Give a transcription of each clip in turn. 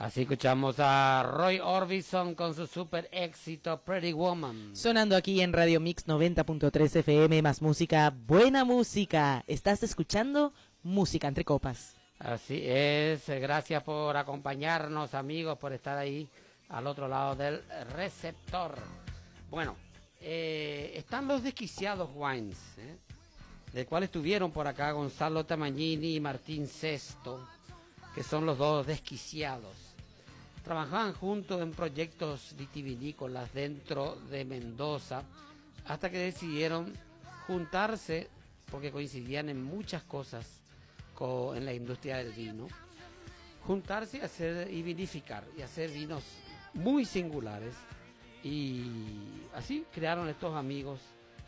Así escuchamos a Roy Orbison con su super éxito Pretty Woman. Sonando aquí en Radio Mix 90.3 FM, más música, buena música. ¿Estás escuchando? Música entre copas. Así es, gracias por acompañarnos, amigos, por estar ahí al otro lado del receptor. Bueno, están los Desquiciados Wines, del cual estuvieron por acá Gonzalo Tamagnini y Martín Sesto, que son los dos desquiciados. Trabajaban juntos en proyectos vitivinícolas dentro de Mendoza, hasta que decidieron juntarse, porque coincidían en muchas cosas en la industria del vino, juntarse y vinificar, y hacer vinos muy singulares, y así crearon estos amigos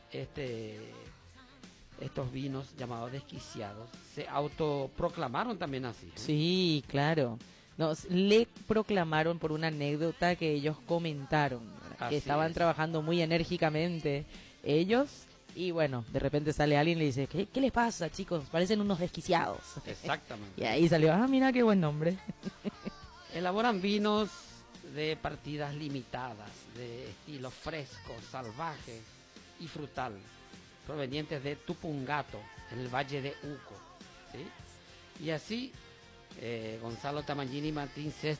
estos vinos llamados Desquiciados. Se autoproclamaron también así. Sí, claro. Le proclamaron por una anécdota que ellos comentaron, que estaban trabajando muy enérgicamente ellos, y bueno, de repente sale alguien y le dice, ¿qué les pasa, chicos? Parecen unos desquiciados. Exactamente. Y ahí salió, mira qué buen nombre. Elaboran vinos de partidas limitadas, de estilo fresco, salvaje y frutal, provenientes de Tupungato, en el Valle de Uco, ¿sí? Y así Gonzalo Tamagnini y Martín